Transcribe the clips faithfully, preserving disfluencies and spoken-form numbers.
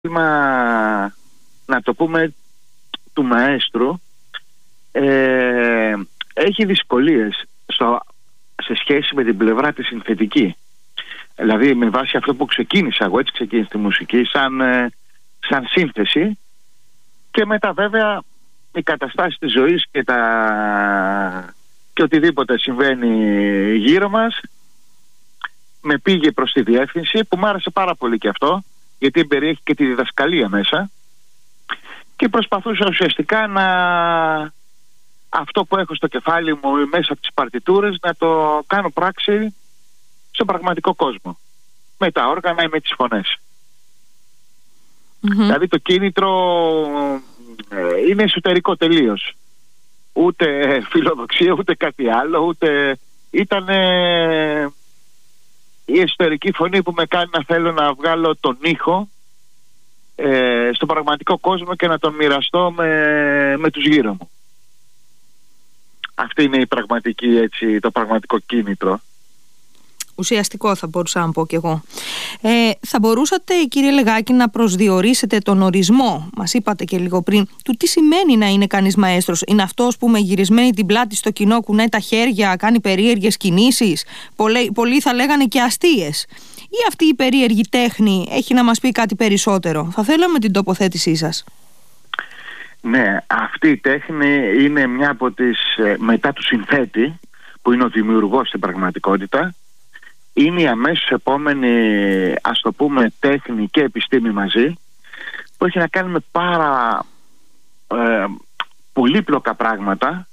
να το πούμε, του μαέστρου ε, έχει δυσκολίες στο, σε σχέση με την πλευρά τη συνθετική. Δηλαδή με βάση αυτό που ξεκίνησα εγώ, έτσι ξεκίνησε τη μουσική σαν, ε, σαν σύνθεση, και μετά βέβαια οι καταστάσεις της ζωής και, τα... και οτιδήποτε συμβαίνει γύρω μας με πήγε προς τη διεύθυνση, που μου άρεσε πάρα πολύ και αυτό, γιατί περιέχει και τη διδασκαλία μέσα, και προσπαθούσα ουσιαστικά να αυτό που έχω στο κεφάλι μου μέσα από τις παρτιτούρες να το κάνω πράξη στον πραγματικό κόσμο, με τα όργανα ή με τις φωνές. Mm-hmm. Δηλαδή το κίνητρο ε, είναι εσωτερικό τελείως, ούτε φιλοδοξία ούτε κάτι άλλο, ούτε ήταν ε, η εσωτερική φωνή που με κάνει να θέλω να βγάλω τον ήχο ε, στον πραγματικό κόσμο και να τον μοιραστώ με, με τους γύρω μου. Αυτή είναι η πραγματική, έτσι, το πραγματικό κίνητρο. Ουσιαστικό θα μπορούσα να πω κι εγώ. Ε, θα μπορούσατε, κύριε Λεγάκη, να προσδιορίσετε τον ορισμό, μας είπατε και λίγο πριν, του τι σημαίνει να είναι κανείς μαέστρος? Είναι αυτός που με γυρισμένη την πλάτη στο κοινό κουνάει τα χέρια, κάνει περίεργες κινήσεις, πολλοί, πολλοί θα λέγανε και αστείες? Ή αυτή η περίεργη τέχνη έχει να μας πει κάτι περισσότερο? Θα θέλαμε την τοποθέτησή σας. Ναι, αυτή η τέχνη είναι μια από τις, μετά του συνθέτη, που είναι ο δημιουργός στην πραγματικότητα, είναι η αμέσως επόμενη, ας το πούμε, τέχνη και επιστήμη μαζί, που έχει να κάνει με πάρα ε, πολύπλοκα πράγματα,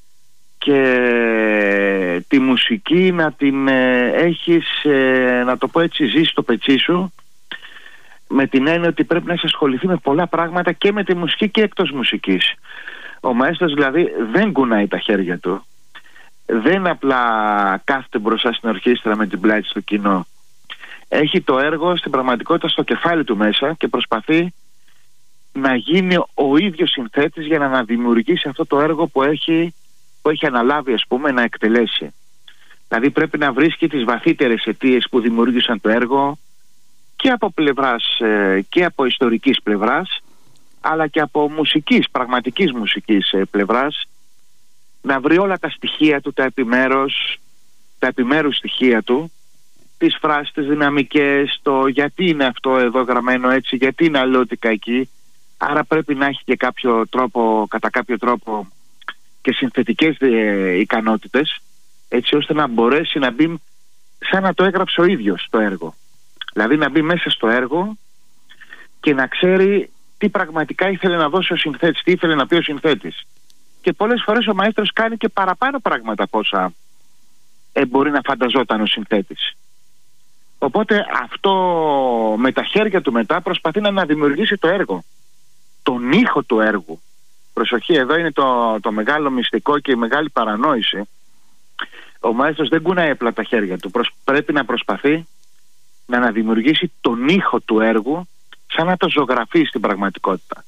και τη μουσική να την ε, έχεις, ε, να το πω έτσι, ζήσει στο πετσί σου, με την έννοια ότι πρέπει να έχεις ασχοληθεί με πολλά πράγματα και με τη μουσική και εκτός μουσικής. Ο μαέστρος δηλαδή δεν κουνάει τα χέρια του, δεν απλά κάθεται μπροστά στην ορχήστρα με την πλάτη στο κοινό. Έχει το έργο στην πραγματικότητα στο κεφάλι του μέσα και προσπαθεί να γίνει ο ίδιος συνθέτης για να αναδημιουργήσει αυτό το έργο που έχει, που έχει αναλάβει, ας πούμε, να εκτελέσει. Δηλαδή πρέπει να βρίσκει τις βαθύτερες αιτίες που δημιούργησαν το έργο, και από πλευράς και από ιστορικής πλευράς, αλλά και από μουσικής, πραγματικής μουσικής πλευράς, να βρει όλα τα στοιχεία του, τα επιμέρους, τα επιμέρους στοιχεία του, τις φράσεις, τις δυναμικές, το γιατί είναι αυτό εδώ γραμμένο έτσι, γιατί είναι αλλιώτικα εκεί. Άρα πρέπει να έχει και κάποιο τρόπο, κατά κάποιο τρόπο, και συνθετικές ε, ικανότητες, έτσι ώστε να μπορέσει να μπει σαν να το έγραψε ο ίδιος το έργο. Δηλαδή να μπει μέσα στο έργο και να ξέρει τι πραγματικά ήθελε να δώσει ο συνθέτης, τι ήθελε να πει ο συνθέτης. Και πολλές φορές ο μαέστρος κάνει και παραπάνω πράγματα από όσα ε, μπορεί να φανταζόταν ο συνθέτης. Οπότε αυτό με τα χέρια του μετά προσπαθεί να αναδημιουργήσει το έργο, τον ήχο του έργου. Προσοχή, εδώ είναι το, το μεγάλο μυστικό και η μεγάλη παρανόηση. Ο μαέστρος δεν κουνάει απλά τα χέρια του, Προσ, πρέπει να προσπαθεί να αναδημιουργήσει τον ήχο του έργου, σαν να το ζωγραφεί στην πραγματικότητα.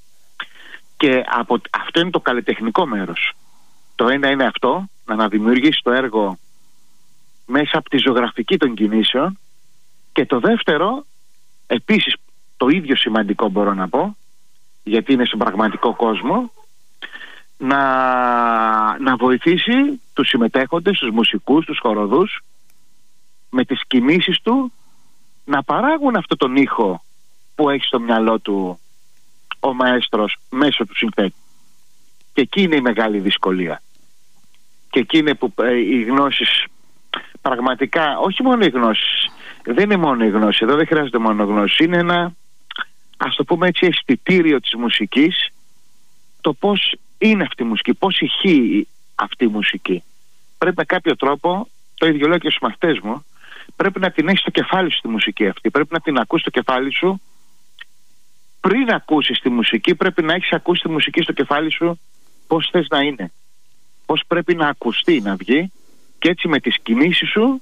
Και από, αυτό είναι το καλλιτεχνικό μέρος. Το ένα είναι αυτό, να αναδημιουργήσει το έργο μέσα από τη ζωγραφική των κινήσεων, και το δεύτερο, επίσης το ίδιο σημαντικό μπορώ να πω, γιατί είναι στον πραγματικό κόσμο, να, να βοηθήσει τους συμμετέχοντες, τους μουσικούς, τους χοροδούς, με τις κινήσεις του να παράγουν αυτό τον ήχο που έχει στο μυαλό του ο μαέστρος μέσω του συνθέτη. Και εκεί είναι η μεγάλη δυσκολία. Και εκεί είναι που ε, οι γνώσεις πραγματικά, όχι μόνο οι γνώσεις, δεν είναι μόνο η γνώση, εδώ δεν χρειάζεται μόνο γνώση, είναι ένα, ας το πούμε έτσι, αισθητήριο της μουσικής, το πώς είναι αυτή η μουσική, πώς ηχεί αυτή η μουσική. Πρέπει με κάποιο τρόπο, το ίδιο λέω και στους μαθητές μου, πρέπει να την έχεις στο κεφάλι σου τη μουσική αυτή, πρέπει να την ακούς στο κεφάλι σου. Πριν ακούσεις τη μουσική, πρέπει να έχεις ακούσει τη μουσική στο κεφάλι σου πώς θες να είναι, πώς πρέπει να ακουστεί, να βγει, και έτσι με τις κινήσεις σου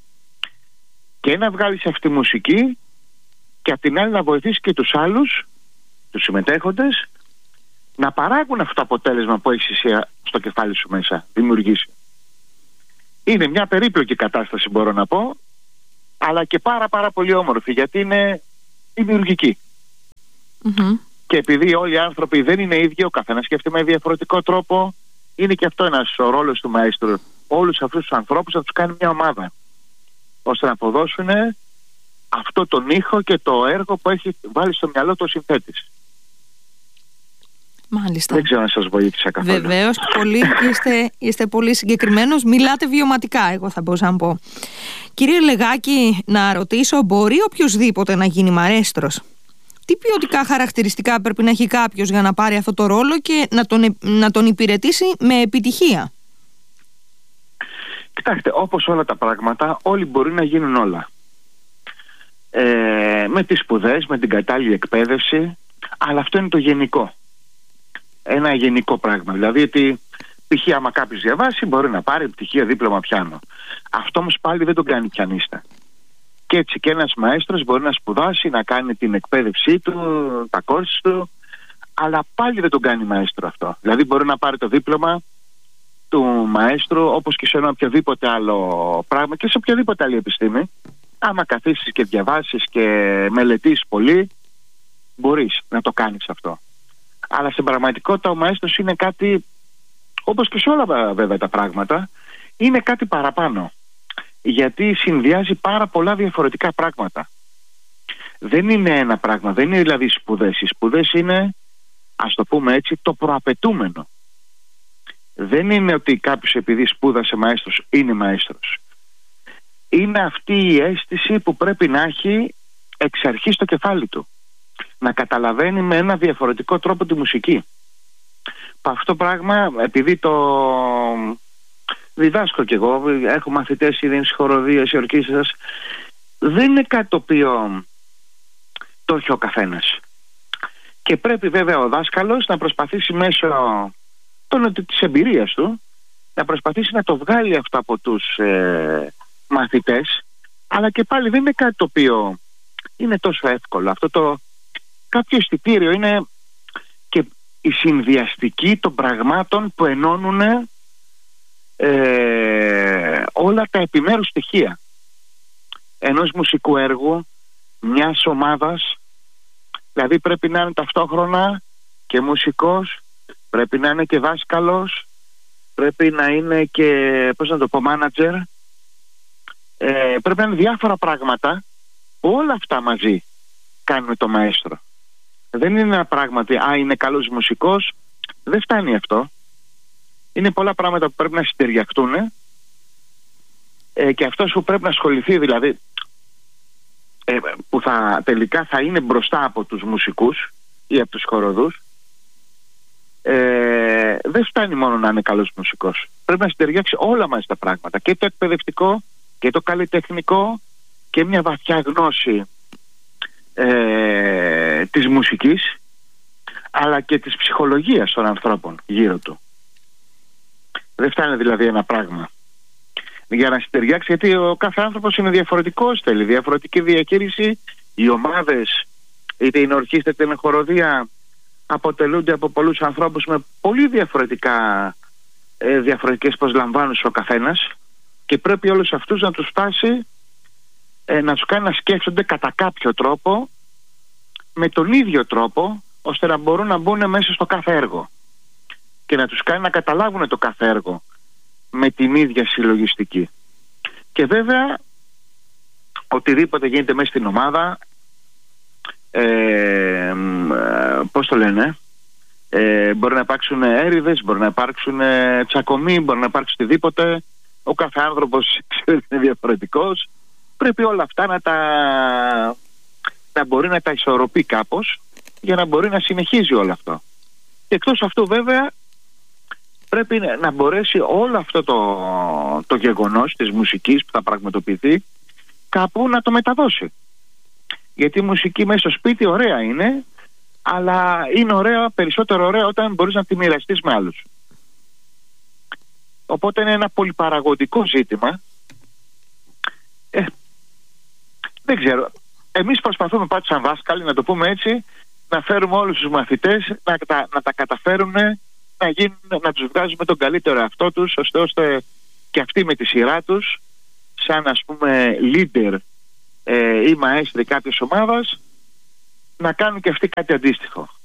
και να βγάλεις αυτή τη μουσική, και απ' την άλλη να βοηθήσεις και τους άλλους, τους συμμετέχοντες, να παράγουν αυτό το αποτέλεσμα που έχεις εσύ στο κεφάλι σου μέσα δημιουργήσει. Είναι μια περίπλοκη κατάσταση, μπορώ να πω, αλλά και πάρα πάρα πολύ όμορφη, γιατί είναι δημιουργική. Mm-hmm. Και επειδή όλοι οι άνθρωποι δεν είναι ίδιοι, ο καθένας σκέφτεται με διαφορετικό τρόπο, είναι και αυτό ένας ο ρόλος του μαέστρου. Όλους αυτούς τους ανθρώπους να τους κάνει μια ομάδα, ώστε να αποδώσουν αυτό τον ήχο και το έργο που έχει βάλει στο μυαλό του ο συνθέτης. Μάλιστα. Δεν ξέρω αν σας βοήθησα καθόλου. Βεβαίως, πολύ, είστε, είστε πολύ συγκεκριμένος. Μιλάτε βιωματικά, εγώ θα μπορούσα να πω. Κύριε Λεγάκη, να ρωτήσω, μπορεί οποιοσδήποτε να γίνει μαέστρος? Τι ποιοτικά χαρακτηριστικά πρέπει να έχει κάποιος για να πάρει αυτό το ρόλο και να τον, να τον υπηρετήσει με επιτυχία? Κοιτάξτε, όπως όλα τα πράγματα, όλοι μπορεί να γίνουν όλα. Ε, με τις σπουδές, με την κατάλληλη εκπαίδευση, αλλά αυτό είναι το γενικό. Ένα γενικό πράγμα. Δηλαδή ότι π.χ. άμα κάποιος διαβάσει μπορεί να πάρει πτυχίο, δίπλωμα πιάνο. Αυτό όμως πάλι δεν τον κάνει πιανίστα. Και έτσι και ένας μαέστρος μπορεί να σπουδάσει, να κάνει την εκπαίδευσή του, τα κόρση του, αλλά πάλι δεν τον κάνει μαέστρο αυτό. Δηλαδή μπορεί να πάρει το δίπλωμα του μαέστρου όπως και σε ένα οποιοδήποτε άλλο πράγμα και σε οποιαδήποτε άλλη επιστήμη. Άμα καθίσεις και διαβάσεις και μελετήσεις πολύ, μπορείς να το κάνεις αυτό. Αλλά στην πραγματικότητα ο μαέστρος είναι κάτι, όπως και σε όλα βέβαια τα πράγματα, είναι κάτι παραπάνω. Γιατί συνδυάζει πάρα πολλά διαφορετικά πράγματα. Δεν είναι ένα πράγμα, δεν είναι δηλαδή σπουδές. Οι σπουδές είναι, ας το πούμε έτσι, το προαπαιτούμενο. Δεν είναι ότι κάποιος επειδή σπούδασε μαέστρος είναι μαέστρος. Είναι αυτή η αίσθηση που πρέπει να έχει εξ αρχής στο κεφάλι του. Να καταλαβαίνει με ένα διαφορετικό τρόπο τη μουσική. Αυτό το πράγμα, επειδή το διδάσκω κι εγώ, έχω μαθητές ήδη στις χοροδίες, οι ορκίστρες, δεν είναι κάτι το οποίο το έχει ο καθένας. Και πρέπει βέβαια ο δάσκαλος να προσπαθήσει μέσω των, της εμπειρίας του να προσπαθήσει να το βγάλει αυτό από τους ε, μαθητές, αλλά και πάλι δεν είναι κάτι το οποίο είναι τόσο εύκολο. Αυτό το κάποιο αισθητήριο είναι και η συνδυαστική των πραγμάτων που ενώνουν ε, όλα τα επιμέρους στοιχεία ενός μουσικού έργου, μιας ομάδας. Δηλαδή πρέπει να είναι ταυτόχρονα και μουσικός, πρέπει να είναι και δάσκαλος, πρέπει να είναι και, πώς να το πω, manager. Ε, πρέπει να είναι διάφορα πράγματα. Όλα αυτά μαζί κάνουν το μαέστρο. Δεν είναι ένα πράγμα ότι α, είναι καλός μουσικός. Δεν φτάνει αυτό. Είναι πολλά πράγματα που πρέπει να συντεριαχτούν ε, και αυτός που πρέπει να ασχοληθεί, δηλαδή ε, που θα, τελικά θα είναι μπροστά από τους μουσικούς ή από τους χοροδούς, ε, δεν φτάνει μόνο να είναι καλός μουσικός. Πρέπει να συντεριάξει όλα μαζί τα πράγματα, και το εκπαιδευτικό και το καλλιτεχνικό και μια βαθιά γνώση ε, της μουσικής, αλλά και της ψυχολογίας των ανθρώπων γύρω του. Δεν φτάνει δηλαδή ένα πράγμα για να συντεριάξει, γιατί ο κάθε άνθρωπος είναι διαφορετικός, θέλει διαφορετική διαχείριση. Οι ομάδες, είτε είναι ορχήστρα είτε είναι χοροδία, αποτελούνται από πολλούς ανθρώπους με πολύ διαφορετικά ε, διαφορετικές προσλαμβάνους ο καθένας, και πρέπει όλους αυτούς να τους φτάσει ε, να τους κάνει να σκέφτονται κατά κάποιο τρόπο, με τον ίδιο τρόπο, ώστε να μπορούν να μπουν μέσα στο κάθε έργο και να τους κάνει να καταλάβουν το κάθε έργο με την ίδια συλλογιστική. Και βέβαια οτιδήποτε γίνεται μέσα στην ομάδα, ε, πώς το λένε, ε, μπορεί να υπάρξουν έρηδες, μπορεί να υπάρξουν τσακωμοί, μπορεί να υπάρξει οτιδήποτε. Ο κάθε άνθρωπος είναι διαφορετικός. Πρέπει όλα αυτά να τα να μπορεί να τα ισορροπεί κάπως, για να μπορεί να συνεχίζει όλο αυτό. Και εκτός αυτού βέβαια πρέπει να μπορέσει όλο αυτό το, το γεγονός της μουσικής που θα πραγματοποιηθεί κάπου να το μεταδώσει. Γιατί η μουσική μέσα στο σπίτι ωραία είναι, αλλά είναι ωραία, περισσότερο ωραία όταν μπορείς να τη μοιραστείς με άλλους. Οπότε είναι ένα πολυπαραγωγικό ζήτημα. Ε, δεν ξέρω. Εμείς προσπαθούμε πάντως σαν δάσκαλοι, να το πούμε έτσι, να φέρουμε όλους τους μαθητές να τα, να τα καταφέρουν να, γίνουν, να τους βγάζουμε τον καλύτερο εαυτό τους, ώστε, ώστε και αυτοί με τη σειρά τους, σαν ας πούμε leader ε, ή μαέστροι κάποιες ομάδας, να κάνουν και αυτοί κάτι αντίστοιχο.